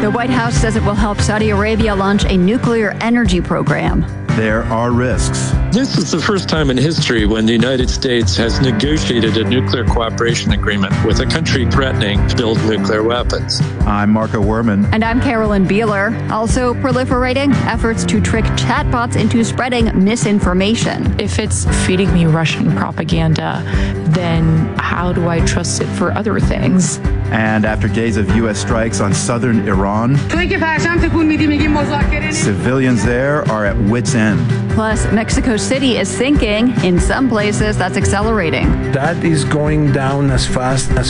The White House says it will help Saudi Arabia launch a nuclear energy program. There are risks. This is the first time in history when the United States has negotiated a nuclear cooperation agreement with a country threatening to build nuclear weapons. I'm Marco Werman. And I'm Carolyn Beeler. Also proliferating efforts to trick chatbots into spreading misinformation. If it's feeding me Russian propaganda, then how do I trust it for other things? And after days of U.S. strikes on southern Iran, civilians there are at wit's end. Plus, Mexico City is sinking. In some places, that's accelerating. That is going down as fast as